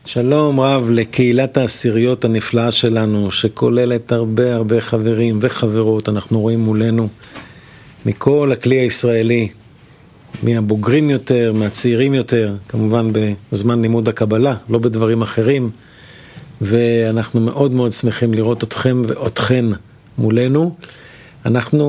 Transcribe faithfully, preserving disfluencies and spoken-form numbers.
שלום רב לקהילת העשיריות הנפלאה שלנו, שכוללת הרבה הרבה חברים וחברות. אנחנו רואים מולנו מכל הכלי הישראלי, מהבוגרים יותר, מהצעירים יותר, כמובן בזמן לימוד הקבלה, לא בדברים אחרים. ואנחנו מאוד מאוד שמחים לראות אתכם ואתכן מולנו. אנחנו